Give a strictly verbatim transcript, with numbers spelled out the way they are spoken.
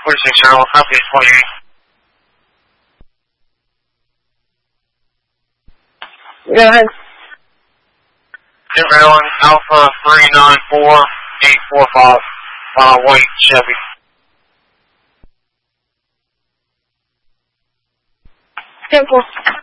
forty-six Charlotte, Southeast twenty-eight. Go ahead. Tim Allen, Alpha three nine four eight four five, uh, white Chevy. Simple.